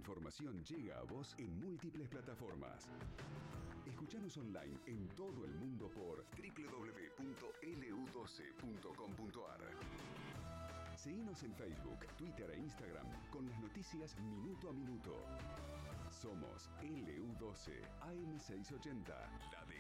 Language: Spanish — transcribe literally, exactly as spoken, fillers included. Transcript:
información llega a vos en múltiples plataformas. Escuchanos online en todo el mundo por doble u doble u doble u punto ele u doce punto com punto a r. Seguinos en Facebook, Twitter e Instagram con las noticias minuto a minuto. Somos ele u doce A M seiscientos ochenta, la